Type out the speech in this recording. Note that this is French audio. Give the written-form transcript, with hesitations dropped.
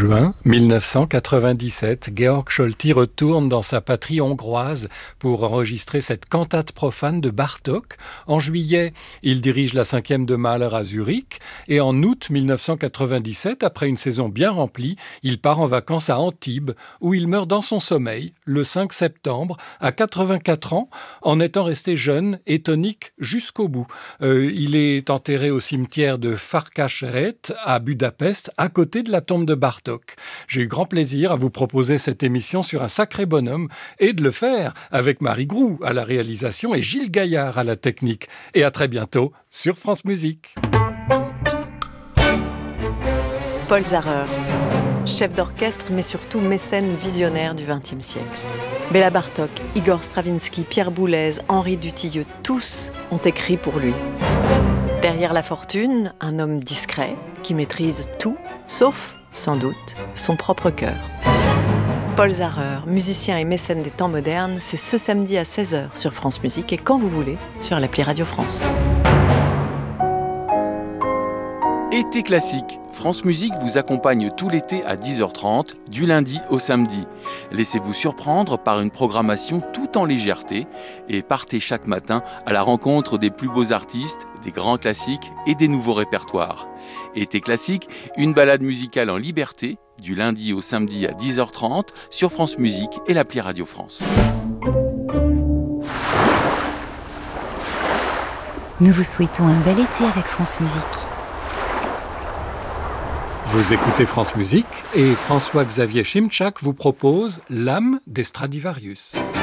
Juin 1997, Georg Scholti retourne dans sa patrie hongroise pour enregistrer cette cantate profane de Bartók. En juillet, il dirige la 5e de Mahler à Zurich et en août 1997, après une saison bien remplie, il part en vacances à Antibes où il meurt dans son sommeil le 5 septembre à 84 ans en étant resté jeune et tonique jusqu'au bout. Il est enterré au cimetière de Farkasréti à Budapest à côté de la tombe de Bartók. J'ai eu grand plaisir à vous proposer cette émission sur un sacré bonhomme et de le faire avec Marie Groux à la réalisation et Gilles Gaillard à la technique. Et à très bientôt sur France Musique. Paul Zarrer, chef d'orchestre mais surtout mécène visionnaire du XXe siècle. Béla Bartók, Igor Stravinsky, Pierre Boulez, Henri Dutilleux, tous ont écrit pour lui. Derrière la fortune, un homme discret qui maîtrise tout, sauf, sans doute, son propre cœur. Paul Zarrer, musicien et mécène des temps modernes, c'est ce samedi à 16h sur France Musique et quand vous voulez, sur l'appli Radio France. Été classique, France Musique vous accompagne tout l'été à 10h30, du lundi au samedi. Laissez-vous surprendre par une programmation tout en légèreté et partez chaque matin à la rencontre des plus beaux artistes, des grands classiques et des nouveaux répertoires. Été classique, une balade musicale en liberté, du lundi au samedi à 10h30 sur France Musique et l'appli Radio France. Nous vous souhaitons un bel été avec France Musique. Vous écoutez France Musique et François-Xavier Schimczak vous propose L'âme des Stradivarius.